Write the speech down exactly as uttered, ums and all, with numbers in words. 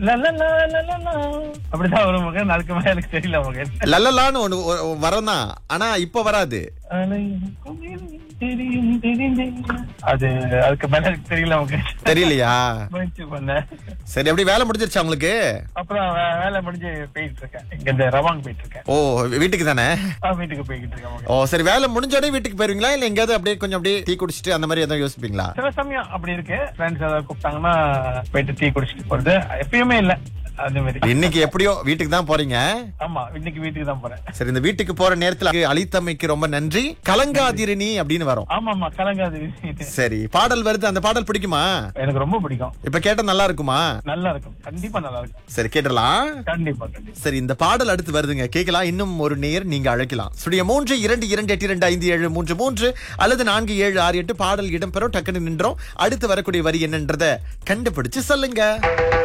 லலலா, லலலா. அப்படிதான் வரும் மகன். அதுக்கு மேல எனக்கு தெரியல மகன். லல்லலான்னு ஒண்ணு ஒ- வரதான் ஆனா இப்ப வராது. ஆனா எனக்கும் தெரியும், தெரிந்தேன். அது அதுக்கு மேல எனக்கு தெரியல மகன். தெரியலையா? முயற்சி பண்ணேன். சரி, அப்படி வேலை முடிஞ்சிருச்சா உங்களுக்கு? அப்புறம் வே- வேலை முடிஞ்சு போயிட்டு இருக்கேன். இங்க இந்த ரவாங் போயிட்டு இருக்கேன். ஓ, வீட்டுக்கு தானே? ஆ, வீட்டுக்கு போய்கிட்டு இருக்கேன் மகன். ஓ சரி, வேலை முடிஞ்சோடனே வீட்டுக்கு போயிருவீங்களா இல்ல எங்கேயாவது அப்படியே கொஞ்சம் அப்படியே டீ குடிச்சிட்டு அந்த மாதிரி எதாவது யோசிப்பீங்களா? சில சமயம் அப்படி இருக்கு. ஃப்ரெண்ட்ஸ் ஏதாவது கூப்பிட்டாங்கன்னா போயிட்டு டீ குடிச்சிட்டு போறது எப்பயுமே இல்ல. அது மாதிரி இன்னைக்கு எப்படியோ வீட்டுக்கு தான் போறீங்க. ஆமா, இன்னைக்கு வீட்டுக்கு தான் போறேன். சரி, இந்த வீட்டுக்கு போற நேரத்துல அளித்தமைக்கு ரொம்ப நன்றி. கலங்காதிரணி அப்படின்னு வரும். ஆமா ஆமா, கலங்காது. சரி, பாடல் வருது. அந்த பாடல் பிடிக்குமா? எனக்கு ரொம்ப பிடிக்கும். இப்ப கேட்ட நல்லா இருக்குமா? நல்லா இருக்கும், கண்டிப்பா நல்லா இருக்கும். சரி, கேட்டலாம். கண்டிப்பா கண்டிப்பா. சரி, இந்த பாடல் அடுத்து வருதுங்க, கேட்கலாம். இன்னும் ஒரு நேர் நீங்க அழைக்கலாம். ஸ்டுடியோ மூன்று இரண்டு இரண்டு எட்டு இரண்டு ஐந்து ஏழு மூன்று மூன்று அல்லது நான்கு ஏழு ஆறு எட்டு பாடல் இடம்பெறும். டக்குன்னு நின்றோம். அடுத்து வரக்கூடிய வரி என்னன்றத கண்டுபிடிச்சு சொல்லுங்க.